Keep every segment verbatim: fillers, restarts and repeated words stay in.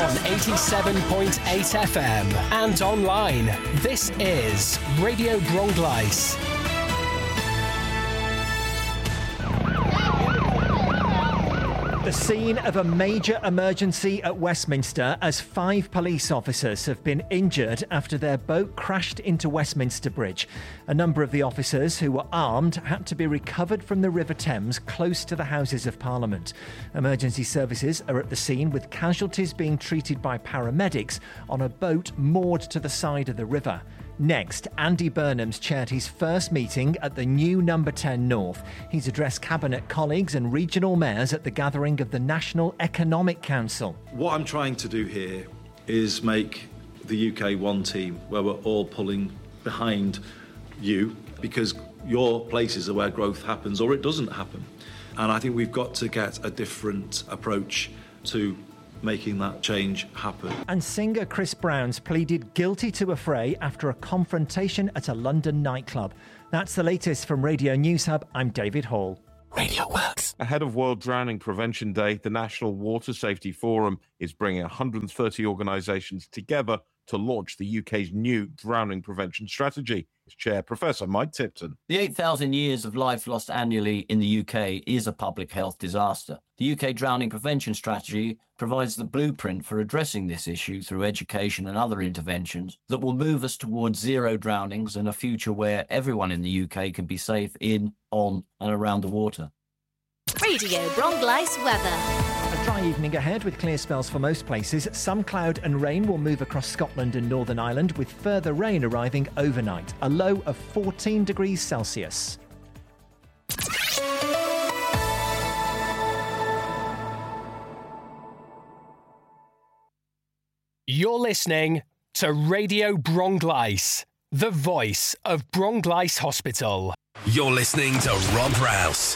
on eighty-seven point eight F M and online. This is Radio Bronglais. The scene of a major emergency at Westminster as five police officers have been injured after their boat crashed into Westminster Bridge. A number of the officers who were armed had to be recovered from the River Thames close to the Houses of Parliament. Emergency services are at the scene with casualties being treated by paramedics on a boat moored to the side of the river. Next, Andy Burnham's chaired his first meeting at the new Number ten North. He's addressed Cabinet colleagues and regional mayors at the gathering of the National Economic Council. What I'm trying to do here is make the U K one team where we're all pulling behind you, because your places are where growth happens or it doesn't happen. And I think we've got to get a different approach to making that change happen. And singer Chris Brown's pleaded guilty to a fray after a confrontation at a London nightclub. That's the latest from Radio News Hub. I'm David Hall. Radio Works. Ahead of World Drowning Prevention Day, the National Water Safety Forum is bringing one hundred thirty organisations together to launch the U K's new drowning prevention strategy. Its chair, Professor Mike Tipton. The eight thousand years of life lost annually in the U K is a public health disaster. The U K Drowning Prevention Strategy provides the blueprint for addressing this issue through education and other interventions that will move us towards zero drownings and a future where everyone in the U K can be safe in, on and around the water. Radio Bronglais weather. A dry evening ahead with clear spells for most places. Some cloud and rain will move across Scotland and Northern Ireland, with further rain arriving overnight. A low of fourteen degrees Celsius. You're listening to Radio Bronglais, the voice of Bronglais Hospital. You're listening to Rob Rouse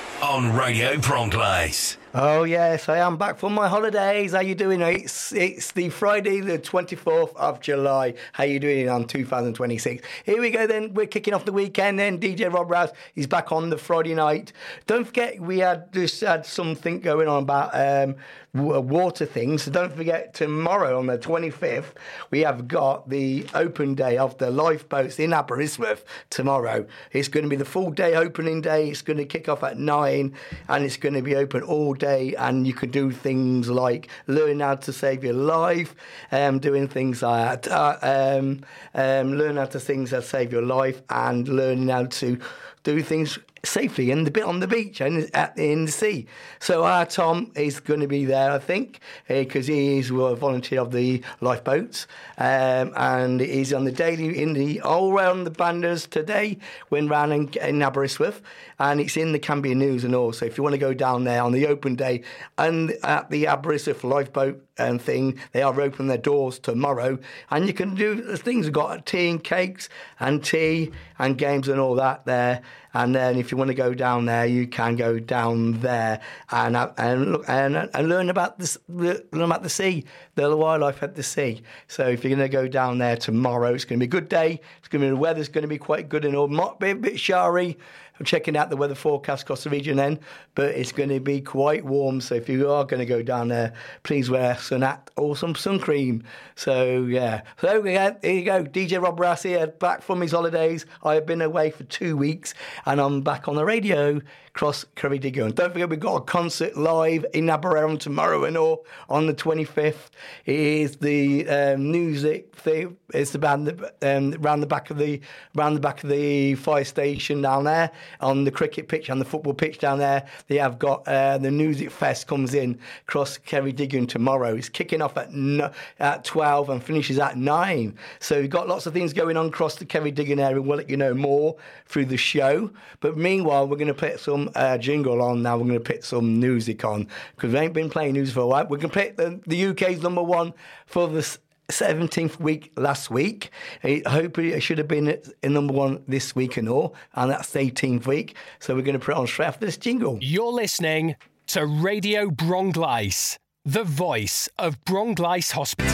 on Radio Bronglais. Oh yes, I am back from my holidays. How you doing? It's it's the Friday, the twenty-fourth of July. How you doing on two thousand twenty-six? Here we go then. We're kicking off the weekend then. D J Rob Rouse is back on the Friday night. Don't forget, we had just had something going on about um, water things. So don't forget, tomorrow on the twenty-fifth, we have got the open day of the lifeboats in Aberystwyth tomorrow. It's going to be the full day opening day. It's going to kick off at nine and it's going to be open all day, and you could do things like learn how to save your life, um, doing things like uh, um, um, learn how to things that save your life, and learning how to do things safely in the bit on the beach and at in the sea. So our Tom is going to be there, I think, because uh, he is a volunteer of the lifeboats, um, and he's on the daily in the all round the banders today. Went round in, in Aberystwyth, and it's in the Cambian News and all. So if you want to go down there on the open day and at the Aberystwyth lifeboat and thing, they are opening their doors tomorrow, and you can do things. We've got tea and cakes and tea and games and all that there. And then if you want to go down there, you can go down there and and look and, and learn about this, learn about the sea, the wildlife at the sea. So if you're going to go down there tomorrow, it's going to be a good day. It's going to be the weather's going to be quite good and all. Might be a bit showery. I'm checking out the weather forecast across the region then, but it's going to be quite warm. So if you are going to go down there, please wear sun hat or some sun cream. So yeah, so yeah, here you go. D J Rob Rouse here, back from his holidays. I have been away for two weeks, and I'm back on the radio across Ceredigion. And don't forget, we've got a concert live in Aberavon tomorrow and all on the twenty-fifth. It is the um, music thing. It's the band um, round the back of the round the back of the fire station down there on the cricket pitch and the football pitch down there. They have got uh, the Music Fest comes in across Ceredigion tomorrow. It's kicking off at no, at twelve and finishes at nine. So we've got lots of things going on across the Ceredigion area. We'll let you know more through the show. But meanwhile, we're going to put some uh, jingle on now. We're going to put some music on because we ain't been playing music for a while. We're going to play the, the U K's number one for the seventeenth week last week. I hope it should have been in number one this week and all, and that's the eighteenth week. So we're going to put it on straight after this jingle. You're listening to Radio Bronglais, the voice of Bronglais Hospital.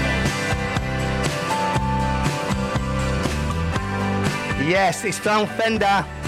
Yes, it's Tom Fender